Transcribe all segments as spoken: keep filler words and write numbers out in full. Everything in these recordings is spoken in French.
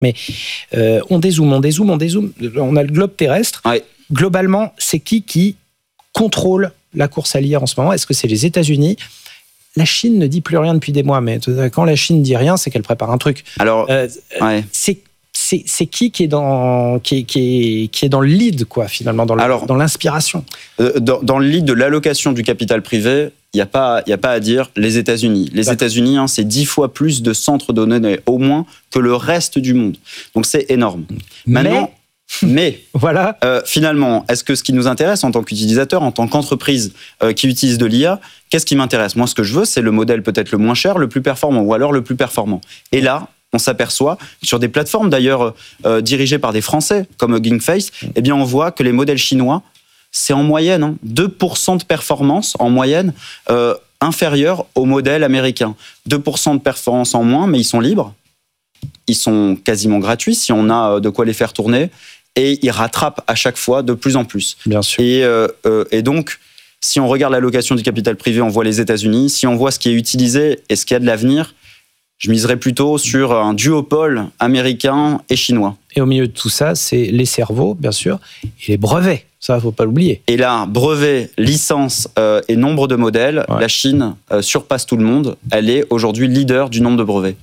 Mais euh, on dézoome, on dézoome, on dézoome. On a le globe terrestre. Ouais. Globalement, c'est qui qui contrôle la course à l'I A en ce moment? Est-ce que c'est les États-Unis? La Chine ne dit plus rien depuis des mois, mais quand la Chine dit rien, c'est qu'elle prépare un truc. Alors, euh, ouais. c'est, c'est, c'est qui qui est dans qui est, qui est, qui est dans le lead, quoi, finalement, dans, le, Alors, dans l'inspiration. Euh, dans, dans le lead de l'allocation du capital privé, il n'y a pas, il y a pas à dire les États-Unis. Les D'accord. États-Unis, hein, c'est dix fois plus de centres de données au moins que le reste du monde. Donc c'est énorme. Mais, Maintenant, mais voilà. euh, finalement, est-ce que ce qui nous intéresse en tant qu'utilisateur, en tant qu'entreprise euh, qui utilise de l'I A, qu'est-ce qui m'intéresse? Moi, ce que je veux, c'est le modèle peut-être le moins cher, le plus performant, ou alors le plus performant. Et là, on s'aperçoit, sur des plateformes d'ailleurs euh, dirigées par des Français, comme GameFace, eh bien, on voit que les modèles chinois, c'est en moyenne hein, deux pour cent de performance en moyenne euh, inférieure au modèle américain. deux pour cent de performance en moins, mais ils sont libres. Ils sont quasiment gratuits si on a de quoi les faire tourner. Et ils rattrapent à chaque fois de plus en plus. Bien sûr. Et, euh, euh, et donc, si on regarde l'allocation du capital privé, on voit les États-Unis. Si on voit ce qui est utilisé et ce qui a de l'avenir, je miserais plutôt sur un duopole américain et chinois. Et au milieu de tout ça, c'est les cerveaux, bien sûr, et les brevets. Ça, il ne faut pas l'oublier. Et là, brevet, licence euh, et nombre de modèles, ouais. La Chine euh, surpasse tout le monde. Elle est aujourd'hui leader du nombre de brevets.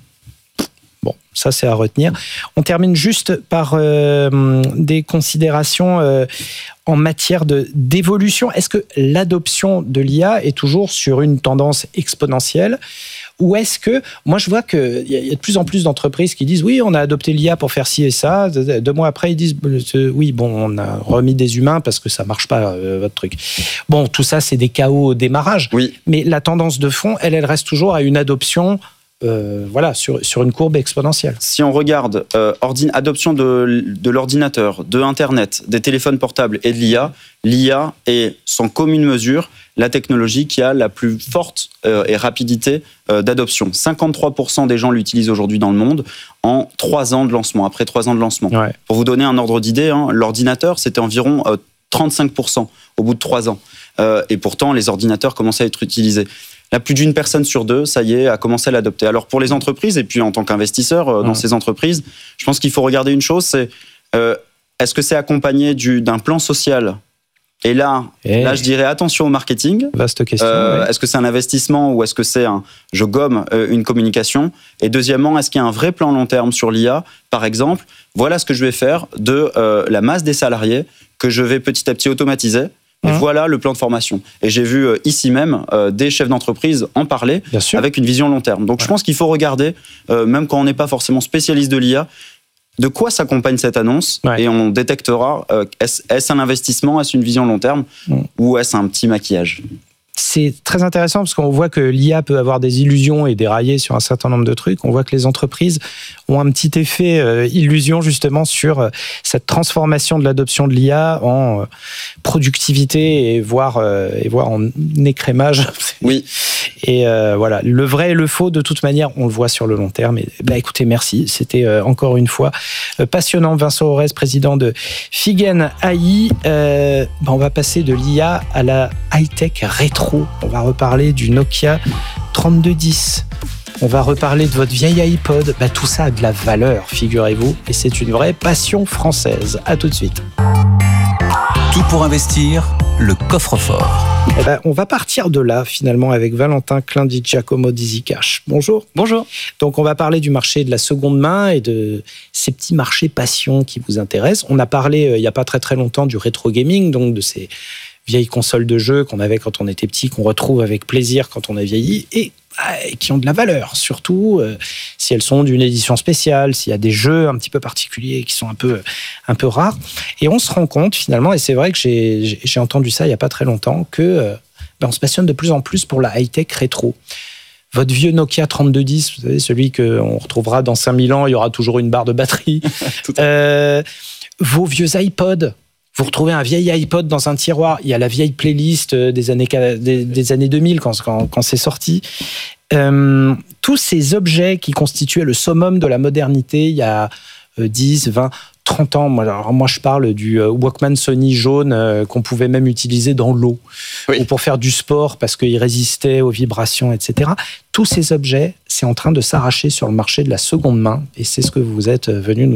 Bon, ça, c'est à retenir. On termine juste par euh, des considérations euh, en matière de, d'évolution. Est-ce que l'adoption de l'I A est toujours sur une tendance exponentielle? Ou est-ce que, moi je vois qu'il y, y a de plus en plus d'entreprises qui disent oui, on a adopté l'I A pour faire ci et ça. Deux mois après, ils disent oui, bon, on a remis des humains parce que ça ne marche pas, euh, votre truc. Bon, tout ça, c'est des chaos au démarrage. Oui. Mais la tendance de fond, elle, elle reste toujours à une adoption euh, voilà, sur, sur une courbe exponentielle. Si on regarde euh, ordine, adoption de, de l'ordinateur, de Internet, des téléphones portables et de l'I A, l'I A est sans commune mesure la technologie qui a la plus forte euh, et rapidité euh, d'adoption. cinquante-trois pour cent des gens l'utilisent aujourd'hui dans le monde en trois ans de lancement, après trois ans de lancement. Ouais. Pour vous donner un ordre d'idée, hein, l'ordinateur, c'était environ euh, trente-cinq pour cent au bout de trois ans. Euh, et pourtant, les ordinateurs commençaient à être utilisés. Là, plus d'une personne sur deux, ça y est, a commencé à l'adopter. Alors pour les entreprises, et puis en tant qu'investisseur euh, dans ouais. ces entreprises, je pense qu'il faut regarder une chose, c'est euh, est-ce que c'est accompagné du, d'un plan social ? Et là, et là, je dirais attention au marketing. Vaste question. Euh, oui. Est-ce que c'est un investissement ou est-ce que c'est un je gomme euh, une communication? Et deuxièmement, est-ce qu'il y a un vrai plan long terme sur l'I A? Par exemple, voilà ce que je vais faire de euh, la masse des salariés que je vais petit à petit automatiser. Et mmh. voilà le plan de formation. Et j'ai vu euh, ici même euh, des chefs d'entreprise en parler avec une vision long terme. Donc ouais. je pense qu'il faut regarder, euh, même quand on n'est pas forcément spécialiste de l'I A, de quoi s'accompagne cette annonce ouais. et on détectera euh, est-ce, est-ce un investissement, est-ce une vision long terme mmh. ou est-ce un petit maquillage? C'est très intéressant parce qu'on voit que l'I A peut avoir des illusions et dérailler sur un certain nombre de trucs. On voit que les entreprises ont un petit effet euh, illusion justement sur euh, cette transformation de l'adoption de l'I A en euh, productivité et voire, euh, et voire en écrémage. Oui. Et euh, voilà, le vrai et le faux, de toute manière, on le voit sur le long terme. Et, bah, écoutez, merci. C'était euh, encore une fois euh, passionnant. Vincent Aurès, président de Figen A I. Euh, bah, on va passer de l'I A à la high-tech rétro. On va reparler du Nokia trente-deux dix. On va reparler de votre vieil iPod. Bah, tout ça a de la valeur, figurez-vous. Et c'est une vraie passion française. À tout de suite. Tout pour investir, le coffre-fort. Eh ben, on va partir de là, finalement, avec Valentin Klein di Giacomo d'EasyCash. Bonjour. Bonjour. Donc, on va parler du marché de la seconde main et de ces petits marchés passion qui vous intéressent. On a parlé, euh, il n'y a pas très très longtemps, du rétro gaming, donc de ces vieilles consoles de jeux qu'on avait quand on était petit, qu'on retrouve avec plaisir quand on a vieilli, et euh, qui ont de la valeur, surtout euh, si elles sont d'une édition spéciale, s'il y a des jeux un petit peu particuliers qui sont un peu, un peu rares. Et on se rend compte, finalement, et c'est vrai que j'ai, j'ai entendu ça il n'y a pas très longtemps, que euh, ben, on se passionne de plus en plus pour la high-tech rétro. Votre vieux Nokia trente-deux dix, vous savez, celui qu'on retrouvera dans cinq mille ans, il y aura toujours une barre de batterie. euh, vos vieux iPods, vous retrouvez un vieil iPod dans un tiroir, il y a la vieille playlist des années, des, des années deux mille quand, quand, quand c'est sorti. Euh, tous ces objets qui constituaient le summum de la modernité il y a dix, vingt, trente ans. Moi, alors moi, je parle du Walkman Sony jaune euh, qu'on pouvait même utiliser dans l'eau oui. ou pour faire du sport parce qu'il résistait aux vibrations, et cetera. Tous ces objets, c'est en train de s'arracher sur le marché de la seconde main et c'est ce que vous êtes venu nous